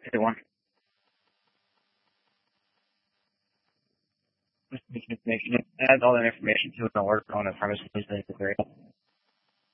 Either one. Just information. It adds all that information to it. Don't work on a premise.